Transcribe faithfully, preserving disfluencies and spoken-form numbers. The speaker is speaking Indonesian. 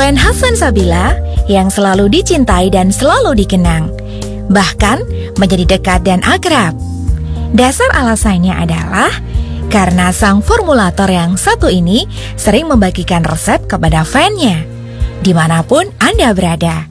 dan Hasan Sabila yang selalu dicintai dan selalu dikenang, bahkan menjadi dekat dan akrab. Dasar alasannya adalah karena sang formulator yang satu ini sering membagikan resep kepada fannya, dimanapun Anda berada.